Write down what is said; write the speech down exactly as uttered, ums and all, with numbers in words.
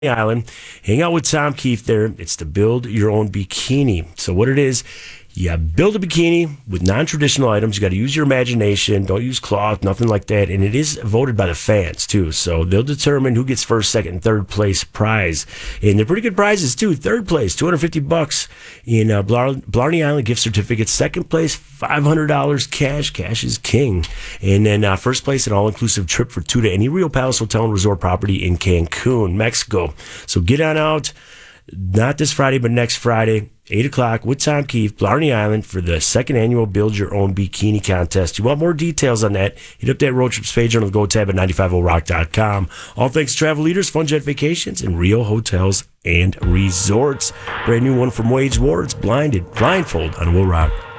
Island. Hang out with Tom Keefe there. It's to build your own bikini. So what it is, you build a bikini with non-traditional items. You got to use your imagination. Don't use cloth, nothing like that. And it is voted by the fans, too. So they'll determine who gets first, second, and third place prize. And they're pretty good prizes, too. Third place, two hundred fifty bucks in uh, Blar- Blarney Island gift certificates. Second place, five hundred dollars cash. Cash is king. And then uh, first place, an all-inclusive trip for two to any Rio Palace Hotel and Resort property in Cancun, Mexico. So get on out. Not this Friday, but next Friday, eight o'clock with Tom Keefe, Blarney Island, for the second annual Build Your Own Bikini Contest. You want more details on that? Hit up that road trips page on the Go tab at nine five zero rock dot com. All thanks to Travel Leaders, Fun Jet Vacations, and Rio Hotels and Resorts. Brand new one from Wage War. It's Blinded, Blindfold on Will Rock.